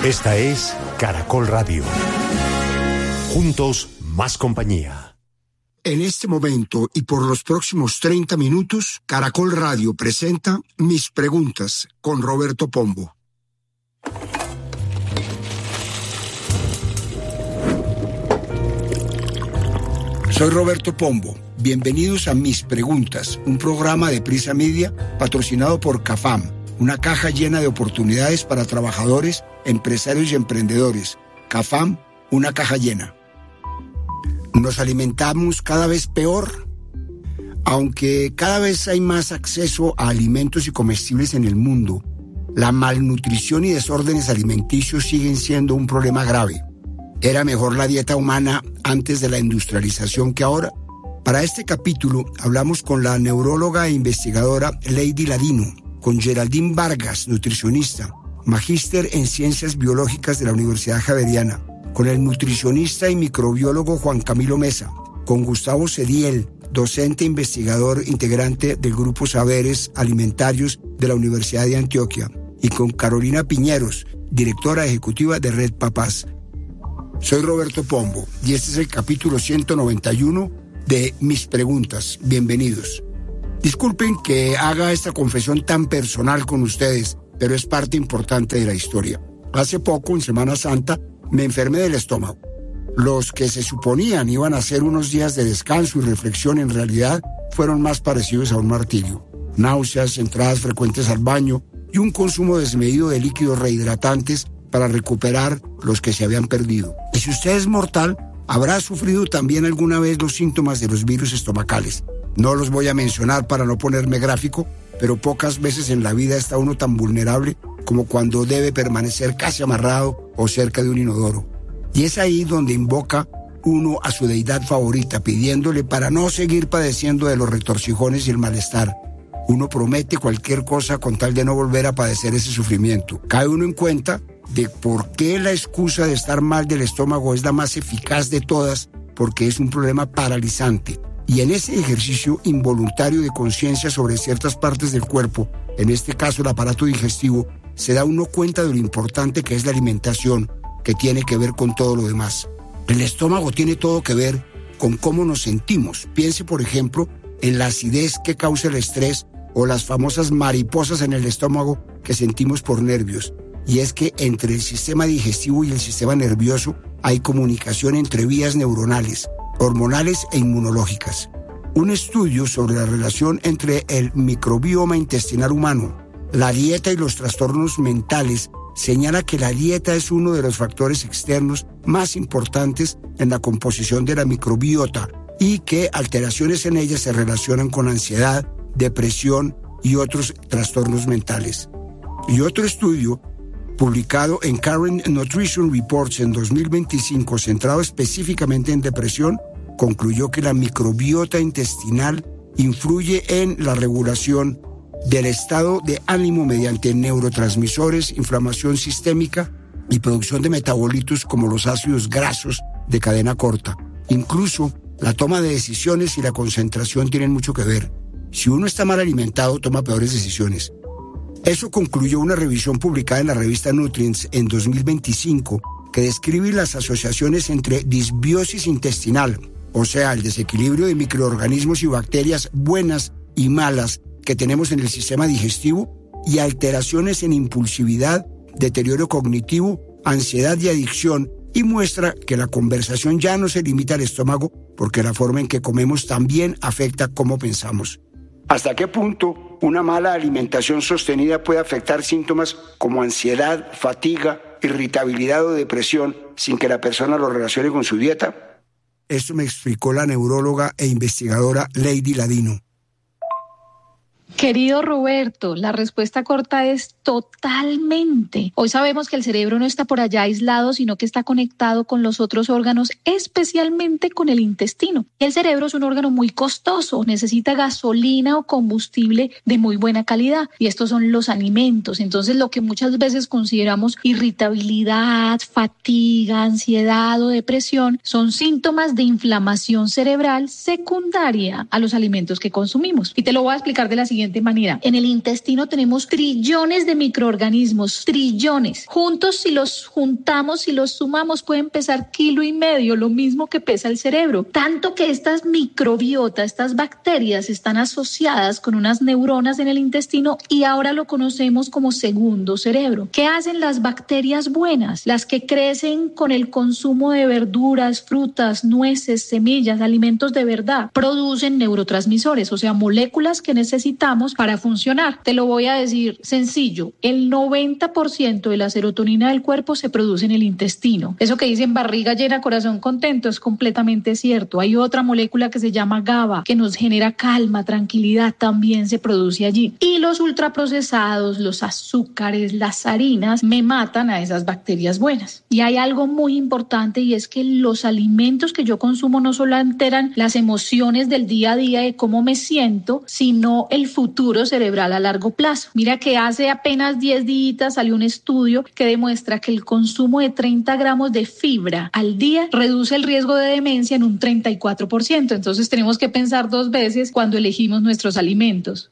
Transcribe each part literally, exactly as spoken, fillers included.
Esta es Caracol Radio. Juntos, más compañía. En este momento y por los próximos treinta minutos, Caracol Radio presenta Mis Preguntas con Roberto Pombo. Soy Roberto Pombo. Bienvenidos a Mis Preguntas, un programa de Prisa Media patrocinado por CAFAM, una caja llena de oportunidades para trabajadores, empresarios y emprendedores. CAFAM, una caja llena. ¿Nos alimentamos cada vez peor? Aunque cada vez hay más acceso a alimentos y comestibles en el mundo, la malnutrición y desórdenes alimenticios siguen siendo un problema grave. ¿Era mejor la dieta humana antes de la industrialización que ahora? Para este capítulo hablamos con la neuróloga e investigadora Lady Ladino, con Geraldine Vargas, nutricionista, magíster en Ciencias Biológicas de la Universidad Javeriana, con el nutricionista y microbiólogo Juan Camilo Mesa, con Gustavo Cediel, docente e investigador integrante del Grupo Saberes Alimentarios de la Universidad de Antioquia, y con Carolina Piñeros, directora ejecutiva de Red Papás. Soy Roberto Pombo y este es el capítulo ciento noventa y uno de Mis Preguntas. Bienvenidos. Disculpen que haga esta confesión tan personal con ustedes, pero es parte importante de la historia. Hace poco, en Semana Santa, me enfermé del estómago. Los que se suponían iban a ser unos días de descanso y reflexión, en realidad fueron más parecidos a un martirio. Náuseas, entradas frecuentes al baño y un consumo desmedido de líquidos rehidratantes para recuperar los que se habían perdido. Y si usted es mortal, habrá sufrido también alguna vez los síntomas de los virus estomacales. No los voy a mencionar para no ponerme gráfico, pero pocas veces en la vida está uno tan vulnerable como cuando debe permanecer casi amarrado o cerca de un inodoro. Y es ahí donde invoca uno a su deidad favorita, pidiéndole para no seguir padeciendo de los retorcijones y el malestar. Uno promete cualquier cosa con tal de no volver a padecer ese sufrimiento. Cae uno en cuenta de por qué la excusa de estar mal del estómago es la más eficaz de todas, porque es un problema paralizante. Y en ese ejercicio involuntario de conciencia sobre ciertas partes del cuerpo, en este caso el aparato digestivo, se da uno cuenta de lo importante que es la alimentación, que tiene que ver con todo lo demás. El estómago tiene todo que ver con cómo nos sentimos. Piense, por ejemplo, en la acidez que causa el estrés o las famosas mariposas en el estómago que sentimos por nervios. Y es que entre el sistema digestivo y el sistema nervioso hay comunicación entre vías neuronales, hormonales e inmunológicas. Un estudio sobre la relación entre el microbioma intestinal humano, la dieta y los trastornos mentales señala que la dieta es uno de los factores externos más importantes en la composición de la microbiota y que alteraciones en ella se relacionan con ansiedad, depresión y otros trastornos mentales. Y otro estudio publicado en Current Nutrition Reports en dos mil veinticinco, centrado específicamente en depresión, concluyó que la microbiota intestinal influye en la regulación del estado de ánimo mediante neurotransmisores, inflamación sistémica y producción de metabolitos como los ácidos grasos de cadena corta. Incluso la toma de decisiones y la concentración tienen mucho que ver. Si uno está mal alimentado, toma peores decisiones. Eso concluyó una revisión publicada en la revista Nutrients en dos mil veinticinco que describe las asociaciones entre disbiosis intestinal, o sea, el desequilibrio de microorganismos y bacterias buenas y malas que tenemos en el sistema digestivo, y alteraciones en impulsividad, deterioro cognitivo, ansiedad y adicción, y muestra que la conversación ya no se limita al estómago porque la forma en que comemos también afecta cómo pensamos. ¿Hasta qué punto una mala alimentación sostenida puede afectar síntomas como ansiedad, fatiga, irritabilidad o depresión sin que la persona lo relacione con su dieta? Esto me explicó la neuróloga e investigadora Lady Ladino. Querido Roberto, la respuesta corta es totalmente. Hoy sabemos que el cerebro no está por allá aislado, sino que está conectado con los otros órganos, especialmente con el intestino. El cerebro es un órgano muy costoso, necesita gasolina o combustible de muy buena calidad, y estos son los alimentos. Entonces, lo que muchas veces consideramos irritabilidad, fatiga, ansiedad o depresión son síntomas de inflamación cerebral secundaria a los alimentos que consumimos. Y te lo voy a explicar de la siguiente manera. En el intestino tenemos trillones de de microorganismos, trillones. Juntos, si los juntamos, si los sumamos, pueden pesar kilo y medio, lo mismo que pesa el cerebro. Tanto que estas microbiotas, estas bacterias, están asociadas con unas neuronas en el intestino y ahora lo conocemos como segundo cerebro. ¿Qué hacen las bacterias buenas? Las que crecen con el consumo de verduras, frutas, nueces, semillas, alimentos de verdad, producen neurotransmisores, o sea, moléculas que necesitamos para funcionar. Te lo voy a decir sencillo, el noventa por ciento de la serotonina del cuerpo se produce en el intestino. Eso que dicen barriga llena, corazón contento es completamente cierto. Hay otra molécula que se llama GABA, que nos genera calma, tranquilidad, también se produce allí. Y los ultraprocesados, los azúcares, las harinas, me matan a esas bacterias buenas. Y hay algo muy importante y es que los alimentos que yo consumo no solo alteran las emociones del día a día de cómo me siento, sino el futuro cerebral a largo plazo. Mira que hace apenas diez días salió un estudio que demuestra que el consumo de treinta gramos de fibra al día reduce el riesgo de demencia en un treinta y cuatro por ciento. Entonces tenemos que pensar dos veces cuando elegimos nuestros alimentos.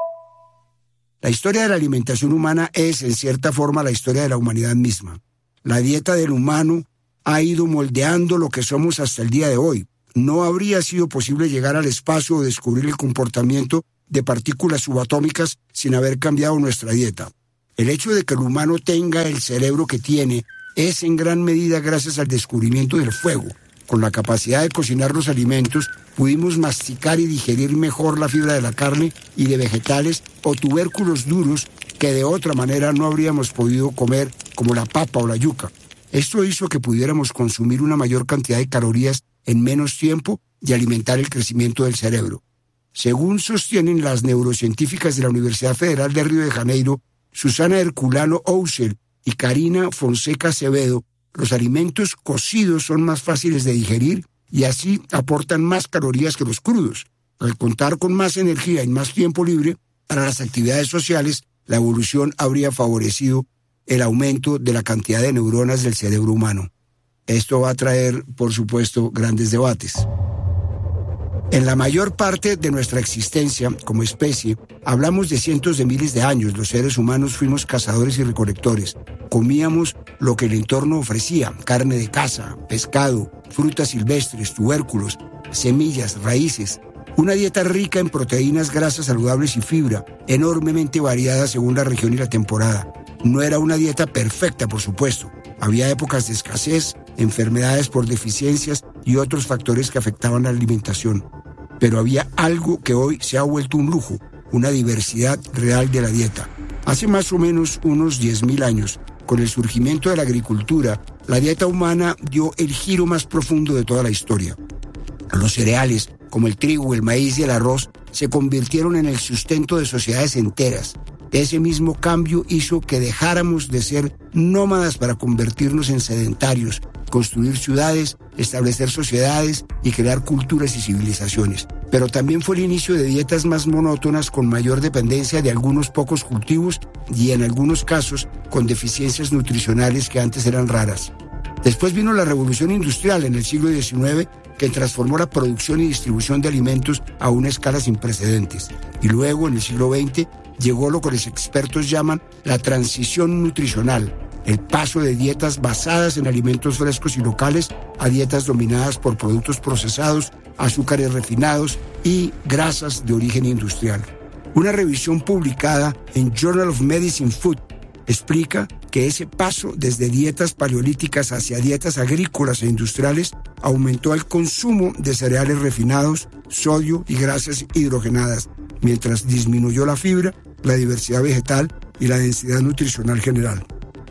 La historia de la alimentación humana es, en cierta forma, la historia de la humanidad misma. La dieta del humano ha ido moldeando lo que somos hasta el día de hoy. No habría sido posible llegar al espacio o descubrir el comportamiento de partículas subatómicas sin haber cambiado nuestra dieta. El hecho de que el humano tenga el cerebro que tiene es en gran medida gracias al descubrimiento del fuego. Con la capacidad de cocinar los alimentos, pudimos masticar y digerir mejor la fibra de la carne y de vegetales o tubérculos duros que de otra manera no habríamos podido comer, como la papa o la yuca. Esto hizo que pudiéramos consumir una mayor cantidad de calorías en menos tiempo y alimentar el crecimiento del cerebro. Según sostienen las neurocientíficas de la Universidad Federal de Río de Janeiro, Susana Herculano Ousel y Karina Fonseca Acevedo, los alimentos cocidos son más fáciles de digerir y así aportan más calorías que los crudos. Al contar con más energía y más tiempo libre para las actividades sociales, la evolución habría favorecido el aumento de la cantidad de neuronas del cerebro humano. Esto va a traer, por supuesto, grandes debates. En la mayor parte de nuestra existencia como especie, hablamos de cientos de miles de años. Los seres humanos fuimos cazadores y recolectores. Comíamos lo que el entorno ofrecía: carne de caza, pescado, frutas silvestres, tubérculos, semillas, raíces. Una dieta rica en proteínas, grasas saludables y fibra, enormemente variada según la región y la temporada. No era una dieta perfecta, por supuesto. Había épocas de escasez, enfermedades por deficiencias y otros factores que afectaban la alimentación. Pero había algo que hoy se ha vuelto un lujo, una diversidad real de la dieta. Hace más o menos unos diez mil años, con el surgimiento de la agricultura, la dieta humana dio el giro más profundo de toda la historia. Los cereales, como el trigo, el maíz y el arroz, se convirtieron en el sustento de sociedades enteras. Ese mismo cambio hizo que dejáramos de ser nómadas para convertirnos en sedentarios, construir ciudades, establecer sociedades y crear culturas y civilizaciones. Pero también fue el inicio de dietas más monótonas con mayor dependencia de algunos pocos cultivos y en algunos casos con deficiencias nutricionales que antes eran raras. Después vino la revolución industrial en el siglo diecinueve, que transformó la producción y distribución de alimentos a una escala sin precedentes. Y luego, en el siglo veinte, llegó lo que los expertos llaman la transición nutricional, el paso de dietas basadas en alimentos frescos y locales a dietas dominadas por productos procesados, azúcares refinados y grasas de origen industrial. Una revisión publicada en Journal of Medicine Food explica que ese paso desde dietas paleolíticas hacia dietas agrícolas e industriales aumentó el consumo de cereales refinados, sodio y grasas hidrogenadas, mientras disminuyó la fibra, la diversidad vegetal y la densidad nutricional general.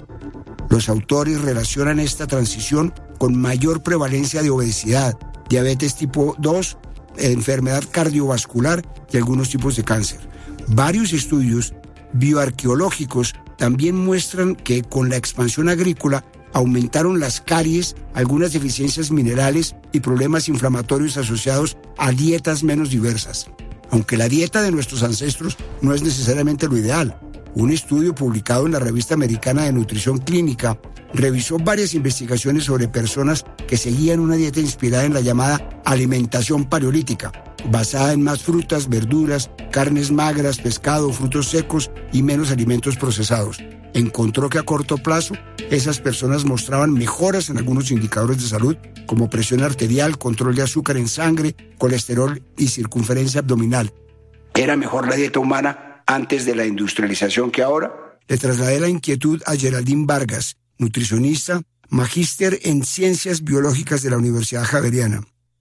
Los autores relacionan esta transición con mayor prevalencia de obesidad, diabetes tipo dos, enfermedad cardiovascular y algunos tipos de cáncer. Varios estudios bioarqueológicos también muestran que con la expansión agrícola aumentaron las caries, algunas deficiencias minerales y problemas inflamatorios asociados a dietas menos diversas. Aunque la dieta de nuestros ancestros no es necesariamente lo ideal, un estudio publicado en la revista americana de nutrición clínica revisó varias investigaciones sobre personas que seguían una dieta inspirada en la llamada alimentación paleolítica, basada en más frutas, verduras, carnes magras, pescado, frutos secos y menos alimentos procesados. Encontró que a corto plazo esas personas mostraban mejoras en algunos indicadores de salud, como presión arterial, control de azúcar en sangre, colesterol y circunferencia abdominal. ¿Era mejor la dieta humana antes de la industrialización que ahora? Le trasladé la inquietud a Geraldine Vargas, nutricionista, magíster en Ciencias Biológicas de la Universidad Javeriana.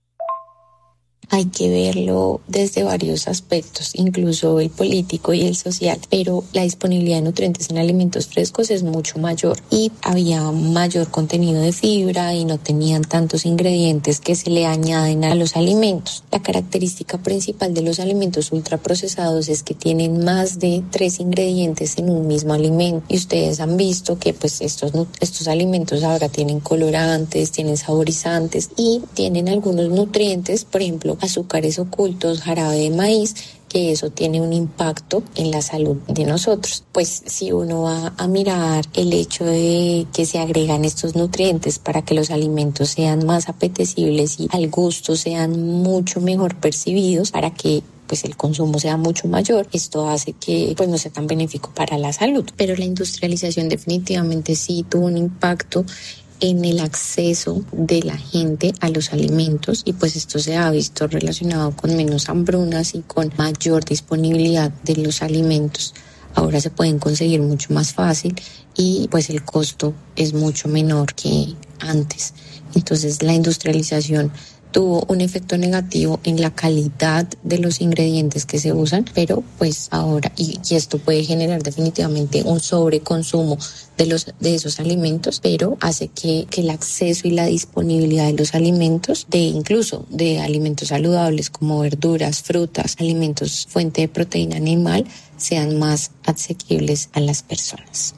Hay que verlo desde varios aspectos, incluso el político y el social, pero la disponibilidad de nutrientes en alimentos frescos es mucho mayor y había mayor contenido de fibra y no tenían tantos ingredientes que se le añaden a los alimentos. La característica principal de los alimentos ultraprocesados es que tienen más de tres ingredientes en un mismo alimento y ustedes han visto que pues estos, estos alimentos ahora tienen colorantes, tienen saborizantes y tienen algunos nutrientes, por ejemplo, azúcares ocultos, jarabe de maíz, que eso tiene un impacto en la salud de nosotros. Pues si uno va a mirar el hecho de que se agregan estos nutrientes para que los alimentos sean más apetecibles y al gusto sean mucho mejor percibidos, para que pues el consumo sea mucho mayor, esto hace que pues no sea tan benéfico para la salud. Pero la industrialización definitivamente sí tuvo un impacto en el acceso de la gente a los alimentos y pues esto se ha visto relacionado con menos hambrunas y con mayor disponibilidad de los alimentos. Ahora se pueden conseguir mucho más fácil y pues el costo es mucho menor que antes. Entonces la industrialización tuvo un efecto negativo en la calidad de los ingredientes que se usan, pero pues ahora, y, y esto puede generar definitivamente un sobreconsumo de los de esos alimentos, pero hace que, que el acceso y la disponibilidad de los alimentos, de incluso de alimentos saludables como verduras, frutas, alimentos fuente de proteína animal, sean más asequibles a las personas.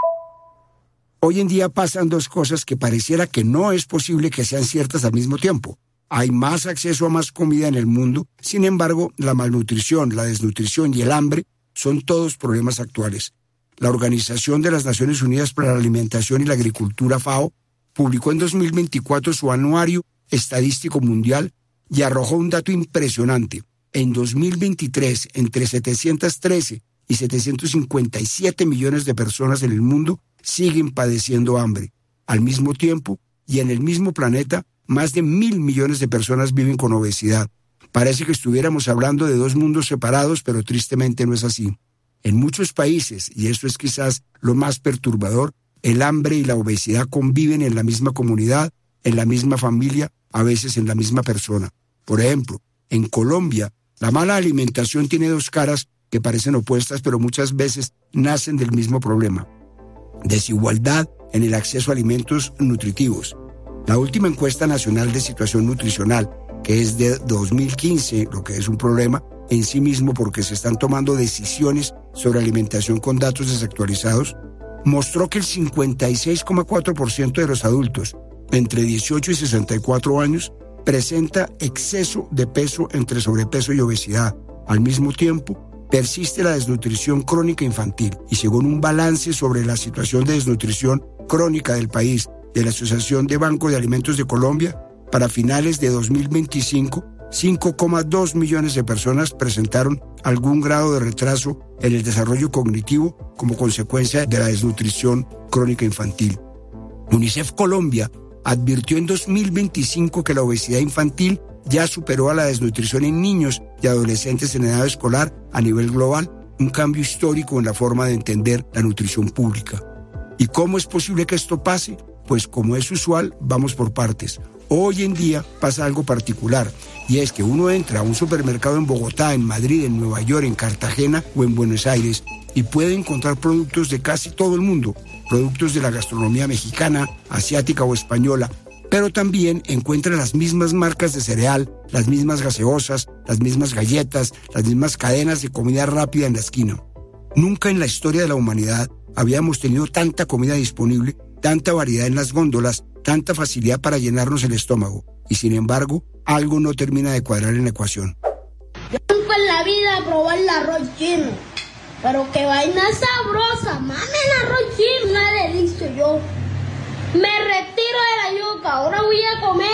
Hoy en día pasan dos cosas que pareciera que no es posible que sean ciertas al mismo tiempo. Hay más acceso a más comida en el mundo, sin embargo, la malnutrición, la desnutrición y el hambre son todos problemas actuales. La Organización de las Naciones Unidas para la Alimentación y la Agricultura, FAO, publicó en dos mil veinticuatro su anuario estadístico mundial y arrojó un dato impresionante. En dos mil veintitrés, entre setecientos trece y setecientos cincuenta y siete millones de personas en el mundo siguen padeciendo hambre. Al mismo tiempo, y en el mismo planeta, más de mil millones de personas viven con obesidad. Parece que estuviéramos hablando de dos mundos separados, pero tristemente no es así. En muchos países, y esto es quizás lo más perturbador, el hambre y la obesidad conviven en la misma comunidad, en la misma familia, a veces en la misma persona. Por ejemplo, en Colombia, la mala alimentación tiene dos caras que parecen opuestas, pero muchas veces nacen del mismo problema. Desigualdad en el acceso a alimentos nutritivos. La última encuesta nacional de situación nutricional, que es de dos mil quince, lo que es un problema en sí mismo porque se están tomando decisiones sobre alimentación con datos desactualizados, mostró que el cincuenta y seis coma cuatro por ciento de los adultos entre dieciocho y sesenta y cuatro años presenta exceso de peso entre sobrepeso y obesidad. Al mismo tiempo, persiste la desnutrición crónica infantil y según un balance sobre la situación de desnutrición crónica del país de la Asociación de Banco de Alimentos de Colombia, para finales de dos mil veinticinco, cinco coma dos millones de personas presentaron algún grado de retraso en el desarrollo cognitivo como consecuencia de la desnutrición crónica infantil. UNICEF Colombia advirtió en dos mil veinticinco que la obesidad infantil ya superó a la desnutrición en niños y adolescentes en edad escolar a nivel global, un cambio histórico en la forma de entender la nutrición pública. ¿Y cómo es posible que esto pase? Pues como es usual, vamos por partes. Hoy en día pasa algo particular, y es que uno entra a un supermercado en Bogotá, en Madrid, en Nueva York, en Cartagena o en Buenos Aires y puede encontrar productos de casi todo el mundo, productos de la gastronomía mexicana, asiática o española, pero también encuentra las mismas marcas de cereal, las mismas gaseosas, las mismas galletas, las mismas cadenas de comida rápida en la esquina. Nunca en la historia de la humanidad habíamos tenido tanta comida disponible, tanta variedad en las góndolas, tanta facilidad para llenarnos el estómago. Y sin embargo, algo no termina de cuadrar en la ecuación. Yo nunca en la vida probé el arroz chino. Pero qué vaina sabrosa, mami, el arroz chino, una delicia yo. Me retiro de la yuca, ahora voy a comer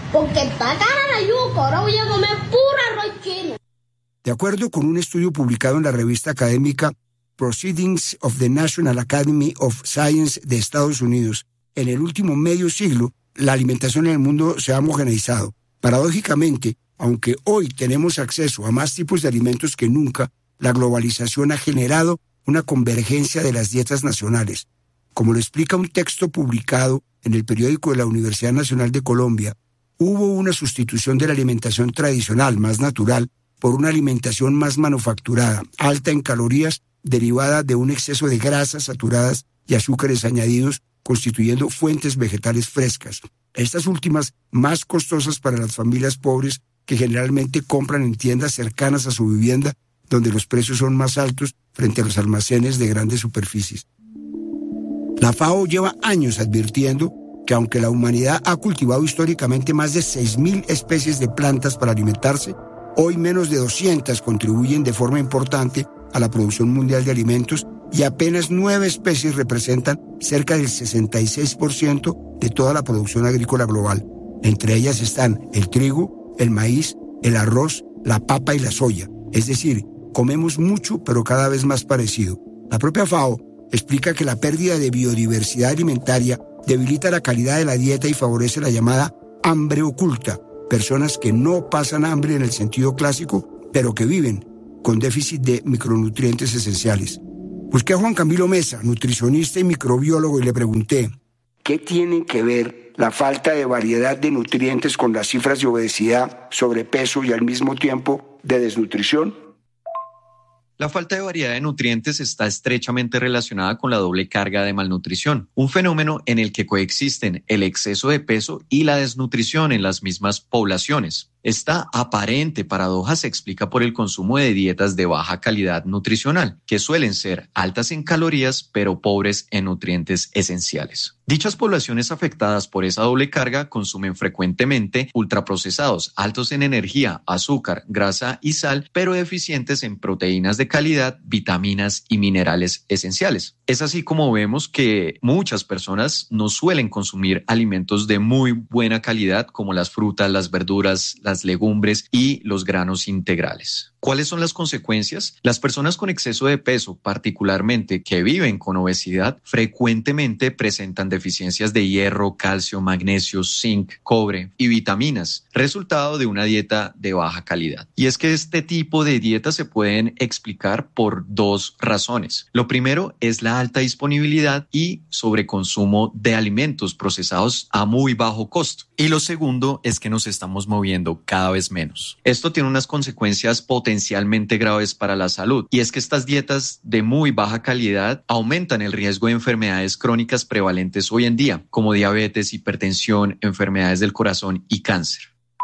Porque está cara la yuca, ahora voy a comer puro arroz chino. De acuerdo con un estudio publicado en la revista académica Proceedings of the National Academy of Science de Estados Unidos, en el último medio siglo, la alimentación en el mundo se ha homogeneizado. Paradójicamente, aunque hoy tenemos acceso a más tipos de alimentos que nunca, la globalización ha generado una convergencia de las dietas nacionales. Como lo explica un texto publicado en el periódico de la Universidad Nacional de Colombia, hubo una sustitución de la alimentación tradicional, más natural, por una alimentación más manufacturada, alta en calorías, derivada de un exceso de grasas saturadas y azúcares añadidos, constituyendo fuentes vegetales frescas. Estas últimas más costosas para las familias pobres que generalmente compran en tiendas cercanas a su vivienda, donde los precios son más altos frente a los almacenes de grandes superficies. La FAO lleva años advirtiendo que aunque la humanidad ha cultivado históricamente más de seis mil especies de plantas para alimentarse, hoy menos de doscientas contribuyen de forma importante a la producción mundial de alimentos y apenas nueve especies representan cerca del sesenta y seis por ciento de toda la producción agrícola global. Entre ellas están el trigo, el maíz, el arroz, la papa y la soya. Es decir, comemos mucho pero cada vez más parecido. La propia FAO explica que la pérdida de biodiversidad alimentaria debilita la calidad de la dieta y favorece la llamada hambre oculta, personas que no pasan hambre en el sentido clásico, pero que viven con déficit de micronutrientes esenciales. Busqué a Juan Camilo Mesa, nutricionista y microbiólogo, y le pregunté, ¿qué tiene que ver la falta de variedad de nutrientes con las cifras de obesidad, sobrepeso y al mismo tiempo de desnutrición? La falta de variedad de nutrientes está estrechamente relacionada con la doble carga de malnutrición, un fenómeno en el que coexisten el exceso de peso y la desnutrición en las mismas poblaciones. Esta aparente paradoja se explica por el consumo de dietas de baja calidad nutricional, que suelen ser altas en calorías pero pobres en nutrientes esenciales. Dichas poblaciones afectadas por esa doble carga consumen frecuentemente ultraprocesados, altos en energía, azúcar, grasa y sal, pero deficientes en proteínas de calidad, vitaminas y minerales esenciales. Es así como vemos que muchas personas no suelen consumir alimentos de muy buena calidad como las frutas, las verduras, las legumbres y los granos integrales. ¿Cuáles son las consecuencias? Las personas con exceso de peso, particularmente que viven con obesidad, frecuentemente presentan deficiencias de hierro, calcio, magnesio, zinc, cobre y vitaminas, resultado de una dieta de baja calidad. Y es que este tipo de dietas se pueden explicar por dos razones. Lo primero es la alta disponibilidad y sobreconsumo de alimentos procesados a muy bajo costo. Y lo segundo es que nos estamos moviendo cada vez menos. Esto tiene unas consecuencias potencialmente graves para la salud, y es que estas dietas de muy baja calidad aumentan el riesgo de enfermedades crónicas prevalentes hoy en día, como diabetes, hipertensión, enfermedades del corazón y cáncer.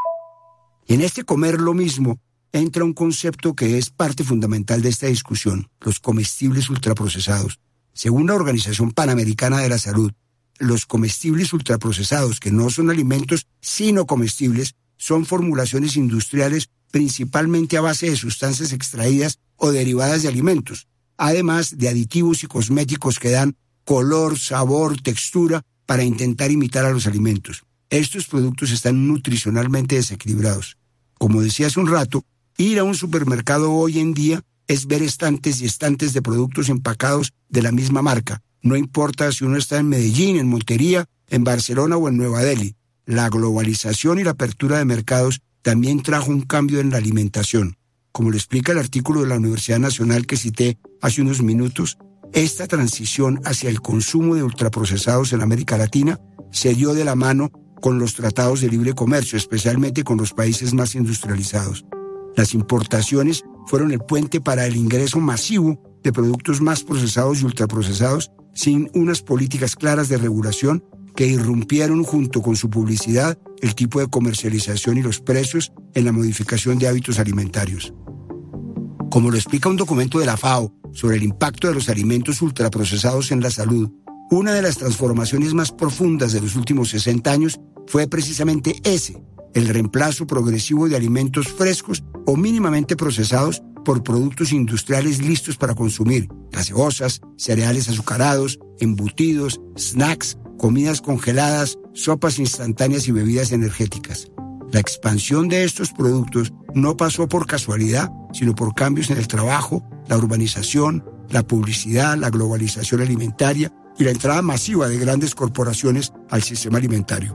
En este comer lo mismo entra un concepto que es parte fundamental de esta discusión: los comestibles ultraprocesados. Según la Organización Panamericana de la Salud, los comestibles ultraprocesados, que no son alimentos sino comestibles, son formulaciones industriales principalmente a base de sustancias extraídas o derivadas de alimentos, además de aditivos y cosméticos que dan color, sabor, textura para intentar imitar a los alimentos. Estos productos están nutricionalmente desequilibrados. Como decía hace un rato, ir a un supermercado hoy en día es ver estantes y estantes de productos empacados de la misma marca. No importa si uno está en Medellín, en Montería, en Barcelona o en Nueva Delhi. La globalización y la apertura de mercados también trajo un cambio en la alimentación. Como lo explica el artículo de la Universidad Nacional que cité hace unos minutos, esta transición hacia el consumo de ultraprocesados en América Latina se dio de la mano con los tratados de libre comercio, especialmente con los países más industrializados. Las importaciones fueron el puente para el ingreso masivo de productos más procesados y ultraprocesados sin unas políticas claras de regulación que irrumpieron junto con su publicidad el tipo de comercialización y los precios en la modificación de hábitos alimentarios. Como lo explica un documento de la FAO sobre el impacto de los alimentos ultraprocesados en la salud, una de las transformaciones más profundas de los últimos sesenta años fue precisamente ese, el reemplazo progresivo de alimentos frescos o mínimamente procesados por productos industriales listos para consumir, gaseosas, cereales azucarados, embutidos, snacks, comidas congeladas, sopas instantáneas y bebidas energéticas. La expansión de estos productos no pasó por casualidad, sino por cambios en el trabajo, la urbanización, la publicidad, la globalización alimentaria y la entrada masiva de grandes corporaciones al sistema alimentario.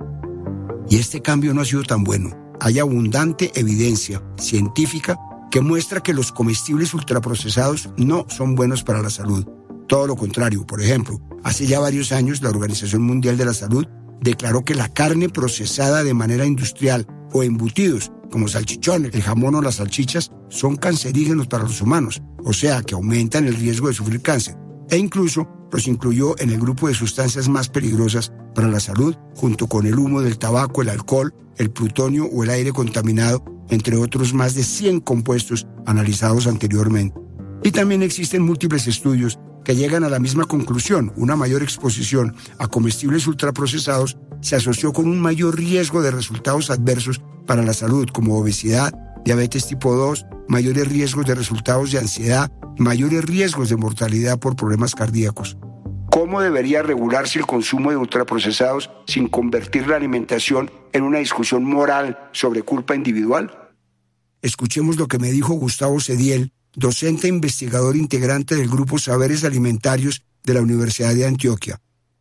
Y este cambio no ha sido tan bueno. Hay abundante evidencia científica que muestra que los comestibles ultraprocesados no son buenos para la salud. Todo lo contrario. Por ejemplo, hace ya varios años la Organización Mundial de la Salud declaró que la carne procesada de manera industrial o embutidos, como salchichones, el jamón o las salchichas, son cancerígenos para los humanos, o sea que aumentan el riesgo de sufrir cáncer, e incluso los incluyó en el grupo de sustancias más peligrosas para la salud, junto con el humo del tabaco, el alcohol, el plutonio o el aire contaminado, entre otros más de cien compuestos analizados anteriormente. Y también existen múltiples estudios que llegan a la misma conclusión. Una mayor exposición a comestibles ultraprocesados se asoció con un mayor riesgo de resultados adversos para la salud, como obesidad, diabetes tipo dos, mayores riesgos de resultados de ansiedad, mayores riesgos de mortalidad por problemas cardíacos. ¿Cómo debería regularse el consumo de ultraprocesados sin convertir la alimentación en una discusión moral sobre culpa individual? Escuchemos lo que me dijo Gustavo Cediel, docente e investigador integrante del Grupo Saberes Alimentarios de la Universidad de Antioquia.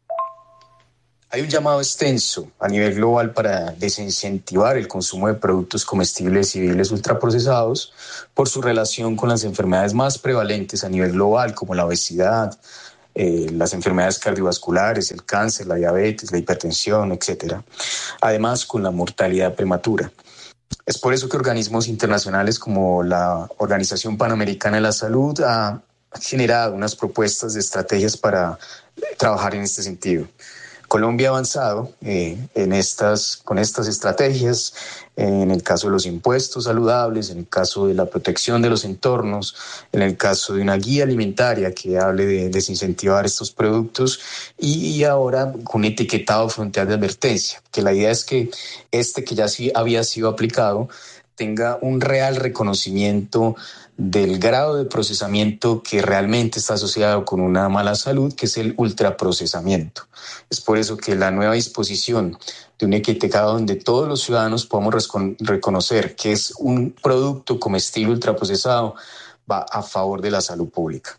Hay un llamado extenso a nivel global para desincentivar el consumo de productos comestibles civiles ultraprocesados por su relación con las enfermedades más prevalentes a nivel global, como la obesidad, eh, las enfermedades cardiovasculares, el cáncer, la diabetes, la hipertensión, etcétera. Además, con la mortalidad prematura. Es por eso que organismos internacionales como la Organización Panamericana de la Salud ha generado unas propuestas de estrategias para trabajar en este sentido. Colombia ha avanzado eh, en estas, con estas estrategias, eh, en el caso de los impuestos saludables, en el caso de la protección de los entornos, en el caso de una guía alimentaria que hable de desincentivar estos productos y, y ahora con etiquetado frontal de advertencia, que la idea es que este que ya sí había sido aplicado tenga un real reconocimiento del grado de procesamiento que realmente está asociado con una mala salud, que es el ultraprocesamiento. Es por eso que la nueva disposición de un etiquetado donde todos los ciudadanos podamos rescon- reconocer que es un producto comestible ultraprocesado va a favor de la salud pública.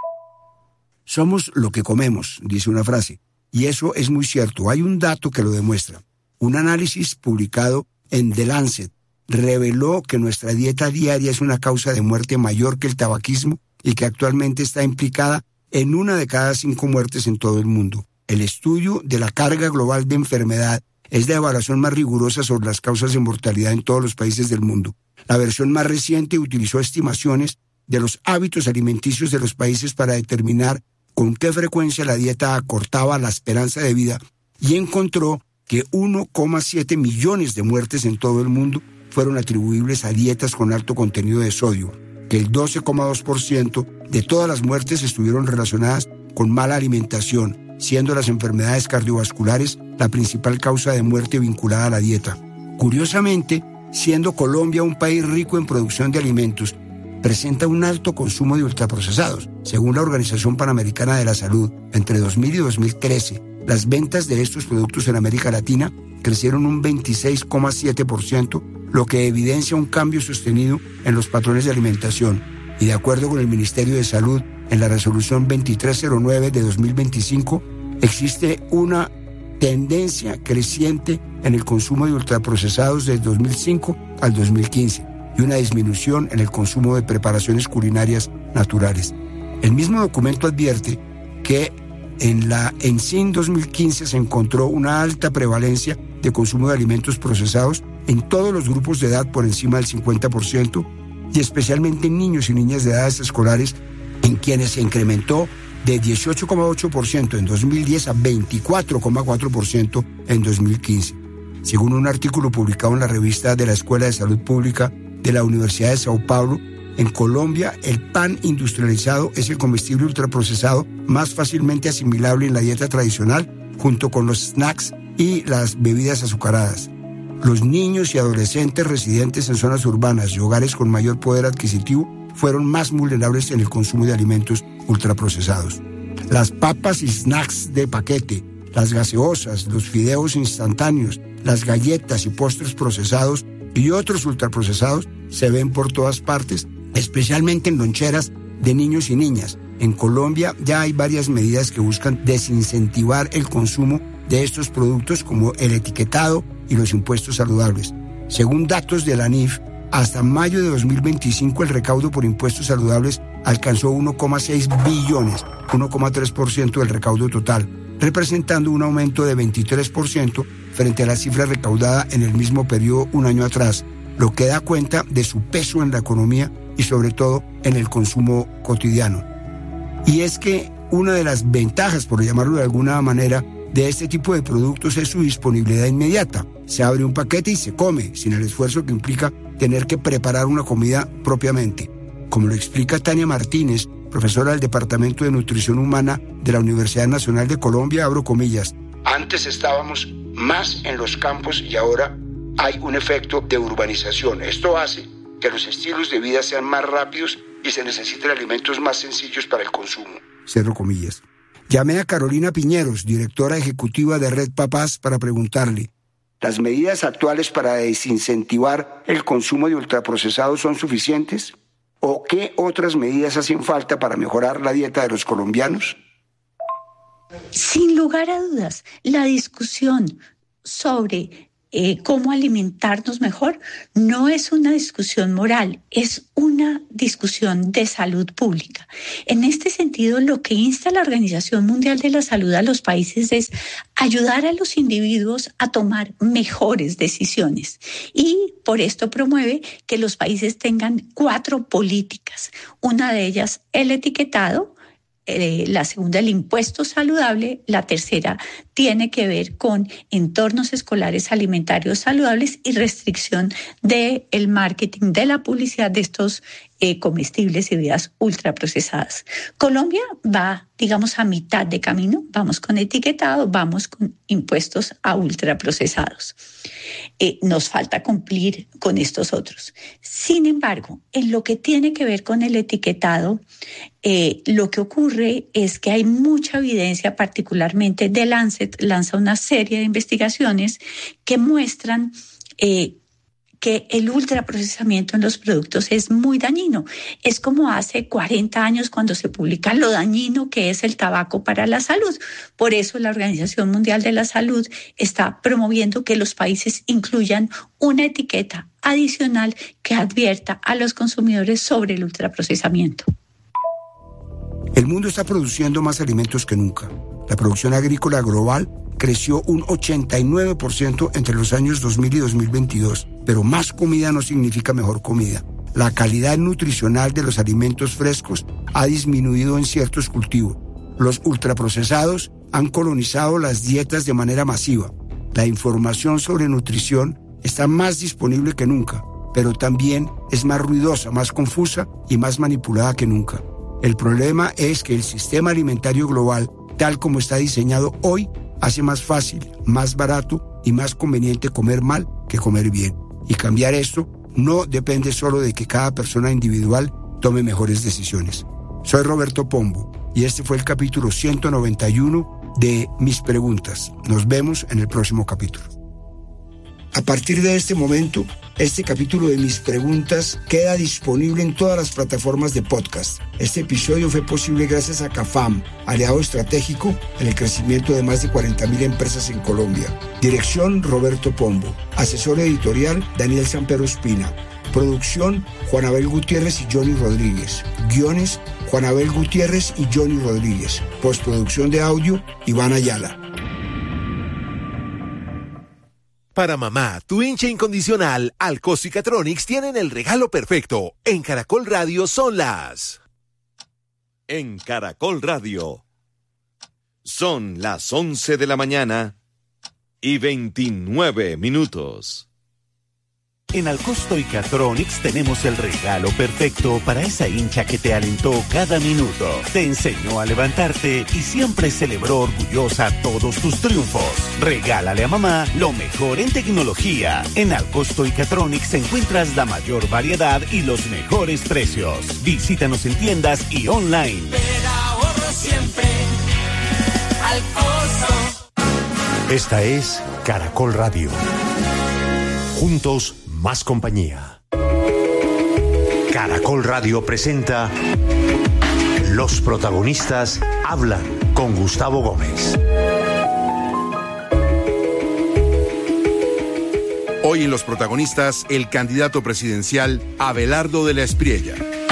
Somos lo que comemos, dice una frase, y eso es muy cierto. Hay un dato que lo demuestra. Un análisis publicado en The Lancet reveló que nuestra dieta diaria es una causa de muerte mayor que el tabaquismo y que actualmente está implicada en una de cada cinco muertes en todo el mundo. El estudio de la carga global de enfermedad es la evaluación más rigurosa sobre las causas de mortalidad en todos los países del mundo. La versión más reciente utilizó estimaciones de los hábitos alimenticios de los países para determinar con qué frecuencia la dieta acortaba la esperanza de vida y encontró que uno coma siete millones de muertes en todo el mundo fueron atribuibles a dietas con alto contenido de sodio, que el doce coma dos por ciento de todas las muertes estuvieron relacionadas con mala alimentación, siendo las enfermedades cardiovasculares la principal causa de muerte vinculada a la dieta. Curiosamente, siendo Colombia un país rico en producción de alimentos, presenta un alto consumo de ultraprocesados. Según la Organización Panamericana de la Salud, entre dos mil y dos mil trece, las ventas de estos productos en América Latina crecieron un veintiséis coma siete por ciento, lo que evidencia un cambio sostenido en los patrones de alimentación. Y de acuerdo con el Ministerio de Salud, en la resolución veintitrés cero nueve de dos mil veinticinco, existe una tendencia creciente en el consumo de ultraprocesados desde dos mil cinco al dos mil quince y una disminución en el consumo de preparaciones culinarias naturales. El mismo documento advierte que en la ENSIN dos mil quince se encontró una alta prevalencia de consumo de alimentos procesados en todos los grupos de edad por encima del cincuenta por ciento y especialmente en niños y niñas de edades escolares, en quienes se incrementó de dieciocho coma ocho por ciento en dos mil diez a veinticuatro coma cuatro por ciento en dos mil quince. Según un artículo publicado en la revista de la Escuela de Salud Pública de la Universidad de Sao Paulo, en Colombia el pan industrializado es el comestible ultraprocesado más fácilmente asimilable en la dieta tradicional, junto con los snacks y las bebidas azucaradas. Los niños y adolescentes residentes en zonas urbanas y hogares con mayor poder adquisitivo fueron más vulnerables en el consumo de alimentos ultraprocesados. Las papas y snacks de paquete, las gaseosas, los fideos instantáneos, las galletas y postres procesados y otros ultraprocesados se ven por todas partes, especialmente en loncheras de niños y niñas. En Colombia ya hay varias medidas que buscan desincentivar el consumo de estos productos, como el etiquetado y los impuestos saludables. Según datos de la A N I F, hasta mayo de dos mil veinticinco el recaudo por impuestos saludables alcanzó uno coma seis billones, uno coma tres por ciento del recaudo total, representando un aumento de veintitrés por ciento frente a la cifra recaudada en el mismo periodo un año atrás, lo que da cuenta de su peso en la economía y sobre todo en el consumo cotidiano. Y es que una de las ventajas, por llamarlo de alguna manera, de este tipo de productos es su disponibilidad inmediata. Se abre un paquete y se come, sin el esfuerzo que implica tener que preparar una comida propiamente. Como lo explica Tania Martínez, profesora del Departamento de Nutrición Humana de la Universidad Nacional de Colombia, abro comillas: antes estábamos más en los campos y ahora hay un efecto de urbanización. Esto hace que los estilos de vida sean más rápidos y se necesiten alimentos más sencillos para el consumo. Cierro comillas. Llamé a Carolina Piñeros, directora ejecutiva de Red Papás, para preguntarle: ¿las medidas actuales para desincentivar el consumo de ultraprocesados son suficientes? ¿O qué otras medidas hacen falta para mejorar la dieta de los colombianos? Sin lugar a dudas, la discusión sobre eh, cómo alimentarnos mejor no es una discusión moral, es una discusión de salud pública. En este sentido, lo que insta la Organización Mundial de la Salud a los países es ayudar a los individuos a tomar mejores decisiones, y por esto promueve que los países tengan cuatro políticas. Una de ellas, el etiquetado. Eh, la segunda, el impuesto saludable. La tercera tiene que ver con entornos escolares alimentarios saludables y restricción del marketing, de la publicidad de estos eh, comestibles y bebidas ultraprocesadas. Colombia va, digamos, a mitad de camino. Vamos con etiquetado, vamos con impuestos a ultraprocesados. Eh, nos falta cumplir con estos otros. Sin embargo, en lo que tiene que ver con el etiquetado, eh, lo que ocurre es que hay mucha evidencia, particularmente de Lancet, lanza una serie de investigaciones que muestran eh, que el ultraprocesamiento en los productos es muy dañino. Es como hace cuarenta años cuando se publica lo dañino que es el tabaco para la salud. Por eso la Organización Mundial de la Salud está promoviendo que los países incluyan una etiqueta adicional que advierta a los consumidores sobre el ultraprocesamiento. El mundo está produciendo más alimentos que nunca. La producción agrícola global creció un ochenta y nueve por ciento entre los años dos mil y dos mil veintidós, pero más comida no significa mejor comida. La calidad nutricional de los alimentos frescos ha disminuido en ciertos cultivos. Los ultraprocesados han colonizado las dietas de manera masiva. La información sobre nutrición está más disponible que nunca, pero también es más ruidosa, más confusa y más manipulada que nunca. El problema es que el sistema alimentario global, tal como está diseñado hoy, hace más fácil, más barato y más conveniente comer mal que comer bien. Y cambiar esto no depende solo de que cada persona individual tome mejores decisiones. Soy Roberto Pombo y este fue el capítulo ciento noventa y uno de Mis Preguntas. Nos vemos en el próximo capítulo. A partir de este momento, este capítulo de Mis Preguntas queda disponible en todas las plataformas de podcast. Este episodio fue posible gracias a CAFAM, aliado estratégico en el crecimiento de más de cuarenta mil empresas en Colombia. Dirección: Roberto Pombo. Asesor editorial: Daniel Sampero Espina. Producción: Juan Abel Gutiérrez y Johnny Rodríguez. Guiones: Juan Abel Gutiérrez y Johnny Rodríguez. Postproducción de audio: Iván Ayala. Para mamá, tu hincha incondicional, Alcos y Catronics tienen el regalo perfecto. En Caracol Radio son las... En Caracol Radio son las once de la mañana y veintinueve minutos. En Alcosto y Catronics tenemos el regalo perfecto para esa hincha que te alentó cada minuto, te enseñó a levantarte y siempre celebró orgullosa todos tus triunfos. Regálale a mamá lo mejor en tecnología. En Alcosto y Catronics encuentras la mayor variedad y los mejores precios. Visítanos en tiendas y online. Pero ahorro siempre. Alcosto. Esta es Caracol Radio. Juntos, más compañía. Caracol Radio presenta Los protagonistas hablan con Gustavo Gómez. Hoy en Los protagonistas, el candidato presidencial Abelardo de la Espriella.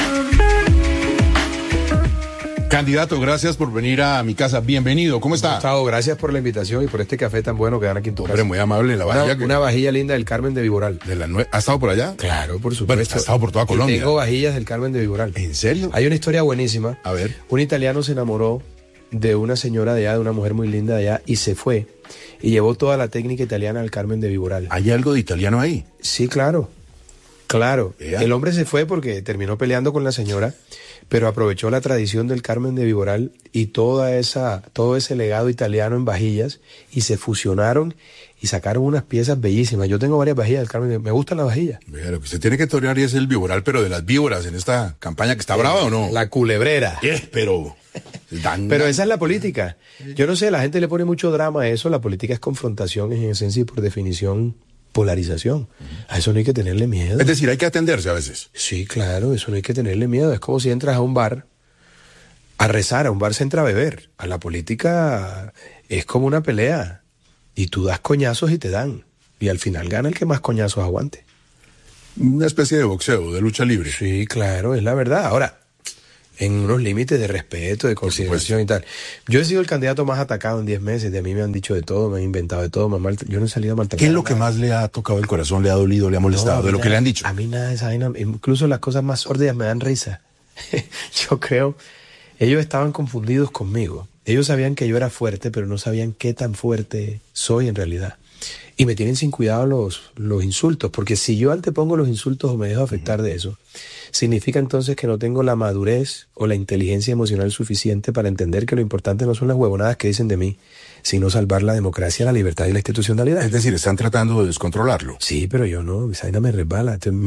Candidato, gracias por venir a mi casa. Bienvenido. ¿Cómo está? Gustavo, gracias por la invitación y por este café tan bueno que dan aquí en tu casa. Hombre, muy amable. La vajilla una, que... una vajilla linda del Carmen de Viboral. De la nue... ¿Ha estado por allá? Claro, por supuesto. Bueno, ha estado por toda Colombia. Y tengo vajillas del Carmen de Viboral. ¿En serio? Hay una historia buenísima. A ver. Un italiano se enamoró de una señora de allá, de una mujer muy linda de allá, y se fue. Y llevó toda la técnica italiana al Carmen de Viboral. ¿Hay algo de italiano ahí? Sí, claro. Claro. Ea. El hombre se fue porque terminó peleando con la señora, pero aprovechó la tradición del Carmen de Viboral y toda esa, todo ese legado italiano en vajillas, y se fusionaron y sacaron unas piezas bellísimas. Yo tengo varias vajillas del Carmen de... Me gustan las vajillas. Mira, lo que usted tiene que torear es el Viboral, pero de las víboras en esta campaña que está eh, brava, ¿o no? La culebrera. Eh, pero... Dan... Pero esa es la política. Yo no sé, la gente le pone mucho drama a eso. La política es confrontación, en esencia y por definición polarización. A eso no hay que tenerle miedo. Es decir, hay que atenderse a veces. Sí, claro, eso no hay que tenerle miedo. Es como si entras a un bar a rezar, a un bar se entra a beber. A la política es como una pelea. Y tú das coñazos y te dan. Y al final gana el que más coñazos aguante. Una especie de boxeo, de lucha libre. Sí, claro, es la verdad. Ahora, en unos límites de respeto, de consideración y tal. Yo he sido el candidato más atacado en diez meses. De mí me han dicho de todo, me han inventado de todo. Me han mal... Yo no he salido a maltratar. ¿Qué es lo que más le ha tocado el corazón, le ha dolido, le ha molestado, no, de lo que le han dicho? A mí nada de esa vaina, incluso las cosas más sórdidas me dan risa. Yo creo, ellos estaban confundidos conmigo. Ellos sabían que yo era fuerte, pero no sabían qué tan fuerte soy en realidad. Y me tienen sin cuidado los, los insultos, porque si yo antepongo los insultos o me dejo afectar de eso, significa entonces que no tengo la madurez o la inteligencia emocional suficiente para entender que lo importante no son las huevonadas que dicen de mí, sino salvar la democracia, la libertad y la institucionalidad. Es decir, están tratando de descontrolarlo. Sí, pero yo no, esa vaina me resbala.